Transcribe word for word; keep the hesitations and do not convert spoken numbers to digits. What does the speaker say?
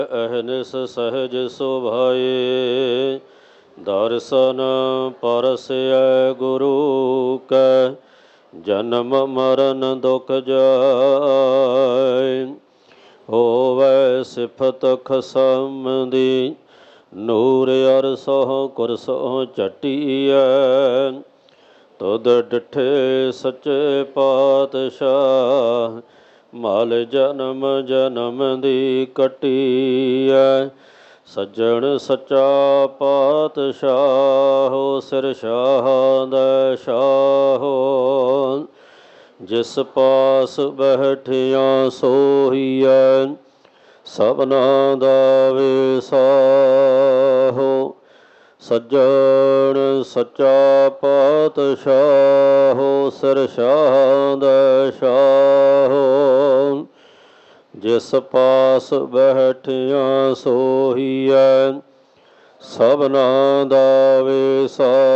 ਅਹਨਿਸ ਸਹਿਜ ਸੁਭਾਏ, ਦਰਸ਼ਨ ਪਰਸੈ ਗੁਰੂ ਕੈ, ਜਨਮ ਮਰਨ ਦੁਖ ਜਾਇ। ਹੋਵੈ ਸਿਫਤ ਖਸਮ ਦੀ, ਨੂਰ ਅਰਸਹੁ ਕੁਰਸਹੁ ਝਟੀਐ। ਤੁਧ ਡਿਠੇ ਸੱਚੇ ਪਾਤਸ਼ਾਹ, ਮਲ ਜਨਮ ਜਨਮ ਦੀ ਕੱਟੀਐ। ਸੱਜਣ ਸੱਚਾ ਪਾਤਸ਼ਾਹ, ਸਿਰ ਸ਼ਾਹਾਂ ਦਾ ਸ਼ਾਹ। ਜਿਸ ਪਾਸ ਬੈਠਿਆ ਸੋਹੀਐ, ਸਭਨਾ ਦਾ ਵਿਸਾਹੋ। ਸੱਜਣ ਸੱਚਾ ਪਾਤਸ਼ਾਹ, ਸਿਰ ਸ਼ਾਹਾਂ ਦਾ ਸ਼ਾਹ। ਜਿਸ ਪਾਸ ਬੈਠਿਆ ਸੋਹੀਐ, ਸਭਨਾ ਦਾ ਵਿਸਾਹੋ।